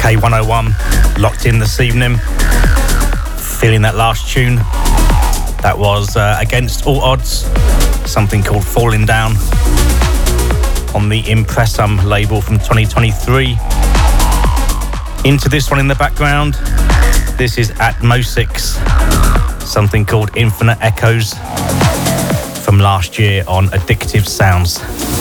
K101 locked in this evening. Feeling that last tune. That was Against All Odds, something called Falling Down on the Impressum label from 2023. Into this one in the background, this is Atmosix, something called Infinite Echoes from last year on Addictive Sounds.